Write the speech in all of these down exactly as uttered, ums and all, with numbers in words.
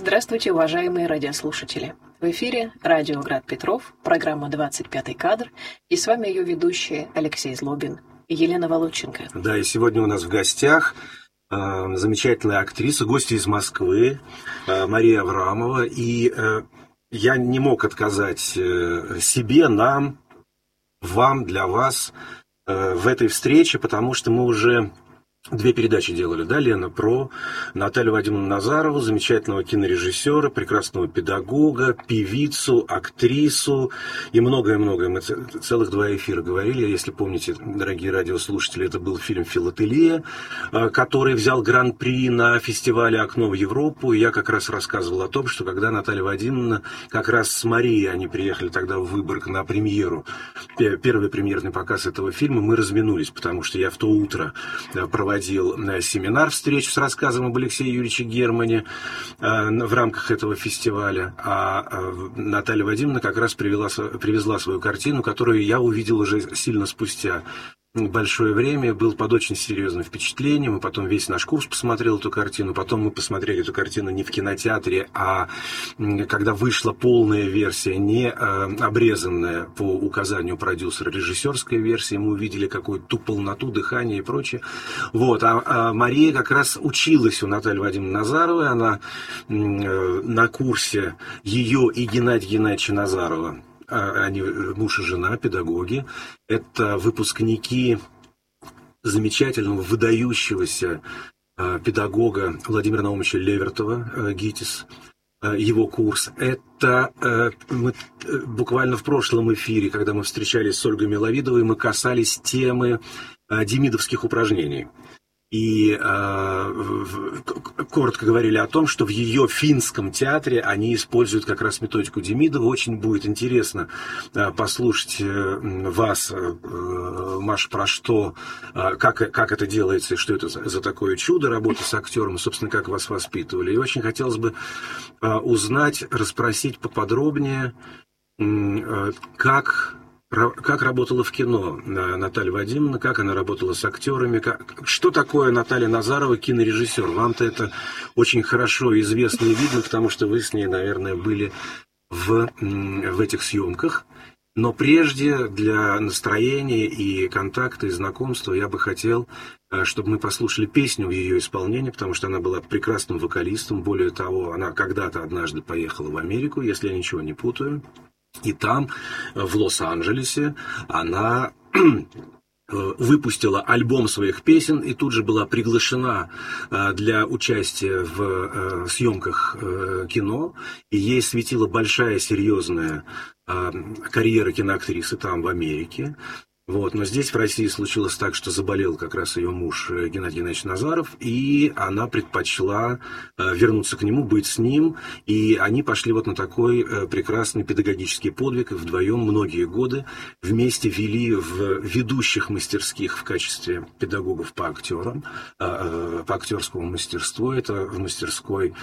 Здравствуйте, уважаемые радиослушатели! В эфире радио «Град Петров», программа «двадцать пятый кадр», и с вами ее ведущие Алексей Злобин и Елена Володченко. Да, и сегодня у нас в гостях э, замечательная актриса, гостья из Москвы, э, Мария Аврамова. И э, я не мог отказать э, себе, нам, вам, для вас э, в этой встрече, потому что мы уже... Две передачи делали, да, Лена, про Наталью Вадимовну Назарову, замечательного кинорежиссера, прекрасного педагога, певицу, актрису и многое-многое. Мы целых два эфира говорили. Если помните, дорогие радиослушатели, это был фильм «Филателия», который взял гран-при на фестивале «Окно в Европу». И я как раз рассказывал о том, что когда Наталья Вадимовна как раз с Марией, они приехали тогда в Выборг на премьеру, первый премьерный показ этого фильма, мы разминулись, потому что я в то утро проводил проводил семинар, встречу с рассказом об Алексее Юрьевиче Германе э, в рамках этого фестиваля. А э, Наталья Вадимовна как раз привела, привезла свою картину, которую я увидел уже сильно спустя большое время, был под очень серьезным впечатлением, и потом весь наш курс посмотрел эту картину, потом мы посмотрели эту картину не в кинотеатре, а когда вышла полная версия, не э, обрезанная по указанию продюсера, режиссерская версия, мы увидели какую-то ту полноту, дыхание и прочее. Вот, а, а Мария как раз училась у Натальи Вадимовны Назаровой, она э, на курсе ее и Геннадия Геннадьевича Назарова, они муж и жена, педагоги. Это выпускники замечательного, выдающегося педагога Владимира Наумовича Левертова, ГИТИС, его курс. Это мы буквально в прошлом эфире, когда мы встречались с Ольгой Миловидовой, мы касались темы демидовских упражнений. И э, коротко говорили о том, что в ее финском театре они используют как раз методику Демидова. Очень будет интересно э, послушать э, вас, э, Маша, про что, э, как, как это делается, и что это за, за такое чудо работы с актером, собственно, как вас воспитывали. И очень хотелось бы э, узнать, расспросить поподробнее, э, как... Как работала в кино Наталья Вадимовна, как она работала с актерами, как... что такое Наталья Назарова, кинорежиссер? Вам-то это очень хорошо известно и видно, потому что вы с ней, наверное, были в, в этих съемках. Но прежде для настроения и контакта, и знакомства я бы хотел, чтобы мы послушали песню в ее исполнении, потому что она была прекрасным вокалистом. Более того, она когда-то однажды поехала в Америку, если я ничего не путаю. И там, в Лос-Анджелесе, она выпустила альбом своих песен и тут же была приглашена для участия в съемках кино. И ей светила большая, серьезная карьера киноактрисы там, в Америке. Вот. Но здесь, в России, случилось так, что заболел как раз ее муж Геннадий Геннадьевич Назаров, и она предпочла вернуться к нему, быть с ним, и они пошли вот на такой прекрасный педагогический подвиг, и вдвоем многие годы вместе вели в ведущих мастерских в качестве педагогов по актерам, по актерскому мастерству. Это в мастерской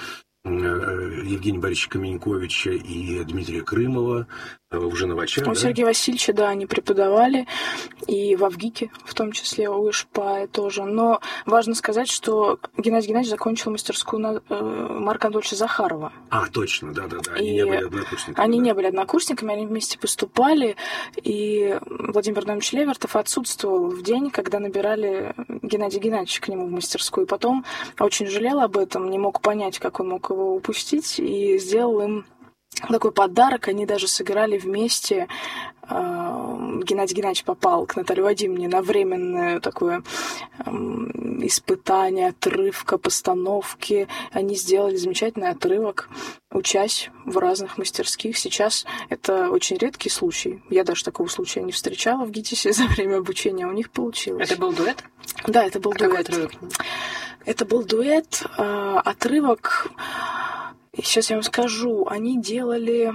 Евгения Борисовича Каменьковича и Дмитрия Крымова, уже Новача. У да? Сергея Васильевича, да, они преподавали, и в АВГИКе, в том числе, у ИШПА тоже. Но важно сказать, что Геннадий Геннадьевич закончил мастерскую на, э, Марка Анатольевича Захарова. А, точно, да-да-да, они и не были однокурсниками. Они да. не были однокурсниками, они вместе поступали, и Владимир Наумович Левертов отсутствовал в день, когда набирали Геннадия Геннадьевича к нему в мастерскую. И потом очень жалел об этом, не мог понять, как он мог его упустить, и сделал им такой подарок. Они даже сыграли вместе. Геннадий Геннадьевич попал к Наталье Вадимовне на временное такое испытание, отрывка, постановки. Они сделали замечательный отрывок, учась в разных мастерских. Сейчас это очень редкий случай. Я даже такого случая не встречала в ГИТИСе за время обучения. У них получилось. Это был дуэт? Да, это был а дуэт. Какой отрывок? Это был дуэт, отрывок... Сейчас я вам скажу, они делали...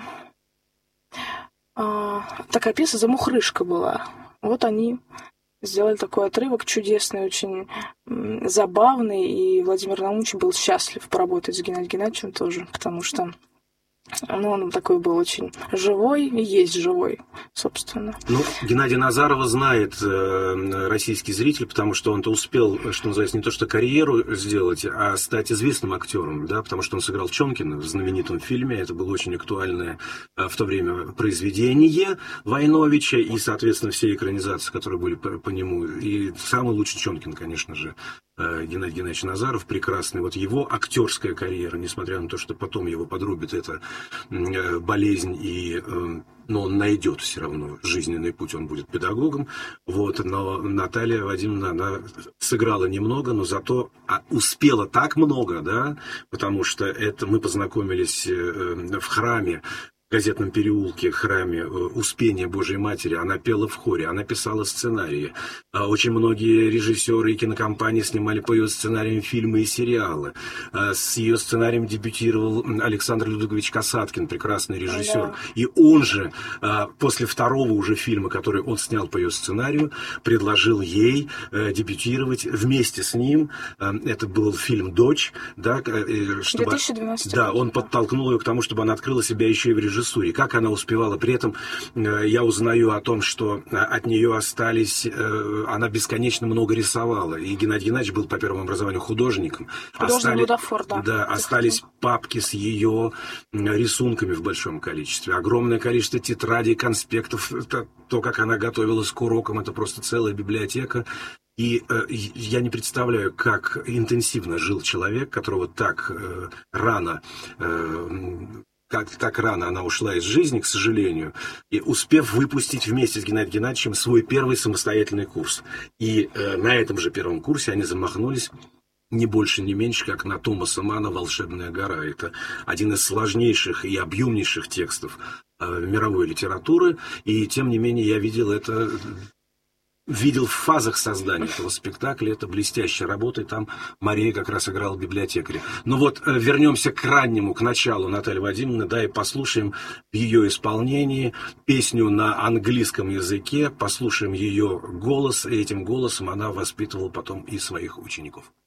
Э, такая пьеса «Замухрышка» была. Вот они сделали такой отрывок чудесный, очень м, забавный, и Владимир Наумович был счастлив поработать с Геннадием Геннадьевичем тоже, потому что Ну, он такой был очень живой и есть живой, собственно. Ну, Геннадия Назарова знает э, российский зритель, потому что он-то успел, что называется, не то что карьеру сделать, а стать известным актером, да, потому что он сыграл Чонкина в знаменитом фильме. Это было очень актуальное э, в то время произведение Войновича и, соответственно, все экранизации, которые были по, по нему. И самый лучший Чонкин, конечно же, Геннадий Геннадьевич Назаров, прекрасный. Вот его актерская карьера, несмотря на то, что потом его подрубит эта болезнь, и, но он найдет все равно жизненный путь, он будет педагогом. Вот, но Наталья Вадимовна, она сыграла немного, но зато успела так много, да, потому что это мы познакомились в храме, в Газетном переулке, храме Успения Божией Матери. Она пела в хоре, она писала сценарии. Очень многие режиссеры и кинокомпании снимали по ее сценариям фильмы и сериалы. С ее сценарием дебютировал Александр Людвигович Касаткин, прекрасный режиссер. Да. И он же, после второго уже фильма, который он снял по ее сценарию, предложил ей дебютировать вместе с ним. Это был фильм «Дочь». Да, чтобы, две тысячи двенадцатый да, он подтолкнул ее к тому, чтобы она открыла себя еще и в режиссуре. Как она успевала. При этом я узнаю о том, что от нее остались... Она бесконечно много рисовала. И Геннадий Геннадьевич был по первому образованию художником. Художник Лудофор, да. Да, остались папки с ее рисунками в большом количестве. Огромное количество тетрадей, конспектов. Это то, как она готовилась к урокам, это просто целая библиотека. И э, я не представляю, как интенсивно жил человек, которого так э, рано... Э, Как так рано она ушла из жизни, к сожалению, и успев выпустить вместе с Геннадием Геннадьевичем свой первый самостоятельный курс. И э, на этом же первом курсе они замахнулись не больше, не меньше, как на Томаса Манна «Волшебная гора». Это один из сложнейших и объемнейших текстов э, мировой литературы, и тем не менее я видел это... Видел в фазах создания этого спектакля, это блестящая работа, и там Мария как раз играла библиотекаря. Но вот вернемся к раннему, к началу Натальи Вадимовны, да, и послушаем в ее исполнении песню на английском языке, послушаем ее голос, и этим голосом она воспитывала потом и своих учеников.